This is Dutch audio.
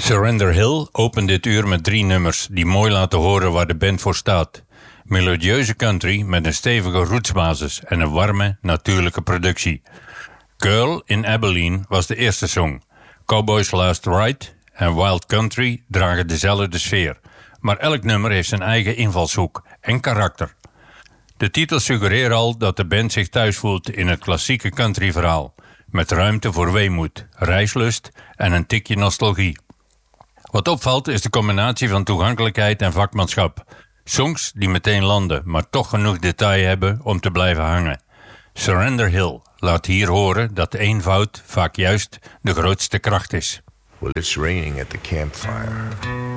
Surrender Hill opent dit uur met 3 nummers die mooi laten horen waar de band voor staat. Melodieuze country met een stevige rootsbasis en een warme, natuurlijke productie. Girl in Abilene was de eerste song. Cowboys Last Ride en Wild Country dragen dezelfde sfeer. Maar elk nummer heeft zijn eigen invalshoek en karakter. De titels suggereren al dat de band zich thuis voelt in het klassieke countryverhaal. Met ruimte voor weemoed, reislust en een tikje nostalgie. Wat opvalt is de combinatie van toegankelijkheid en vakmanschap. Songs die meteen landen, maar toch genoeg detail hebben om te blijven hangen. Surrender Hill laat hier horen dat de eenvoud vaak juist de grootste kracht is. Well, it's raining at the campfire.